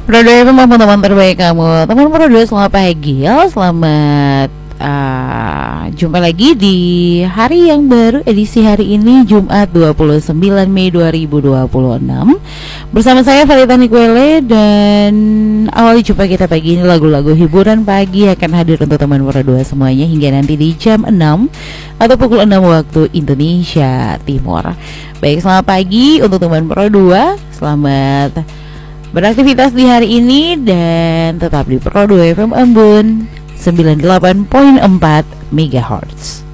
Pro 2 FM teman-teman terbaik kamu. Teman Pro 2 selamat pagi ya. Selamat jumpa lagi di hari yang baru, edisi hari ini Jumat 29 Mei 2026. Bersama saya Valita Nikwele, dan awali jumpa kita pagi ini lagu-lagu hiburan pagi akan hadir untuk teman Pro 2 semuanya hingga nanti di jam 6 atau pukul 6 waktu Indonesia Timur. Baik, selamat pagi untuk teman Pro 2. Selamat beraktivitas di hari ini dan tetap di Pro 2 FM Embun 98.4 MHz.